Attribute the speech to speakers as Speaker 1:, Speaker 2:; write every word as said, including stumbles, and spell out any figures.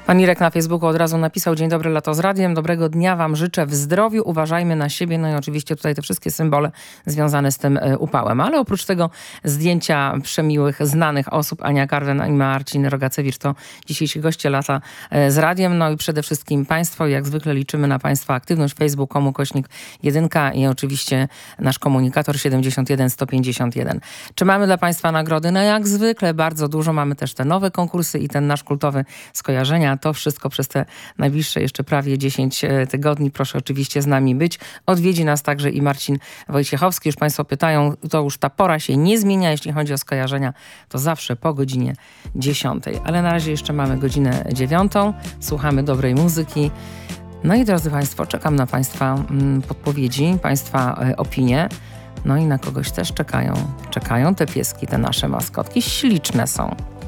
Speaker 1: Pan Irek na Facebooku od razu napisał: dzień dobry, Lato z Radiem, dobrego dnia wam życzę w zdrowiu, uważajmy na siebie. No i oczywiście tutaj te wszystkie symbole związane z tym upałem. Ale oprócz tego zdjęcia przemiłych, znanych osób, Ania Karwen i Marcin Rogacewicz to dzisiejsi goście Lata z Radiem. No i przede wszystkim państwo, jak zwykle liczymy na państwa aktywność. Facebook, komu kośnik jedynka i oczywiście nasz komunikator siedemdziesiąt jeden sto pięćdziesiąt jeden. Czy mamy dla państwa nagrody? No jak zwykle bardzo dużo. Mamy też te nowe konkursy i ten nasz kultowy skojarzenia. To wszystko przez te najbliższe jeszcze prawie dziesięć tygodni. Proszę oczywiście z nami być. Odwiedzi nas także i Marcin Wojciechowski. Już państwo pytają, to już ta pora się nie zmienia. Jeśli chodzi o skojarzenia, to zawsze po godzinie dziesiątej. Ale na razie jeszcze mamy godzinę dziewiątą. Słuchamy dobrej muzyki. No i drodzy państwo, czekam na państwa podpowiedzi, państwa opinie. No i na kogoś też czekają. Czekają te pieski, te nasze maskotki. Śliczne są.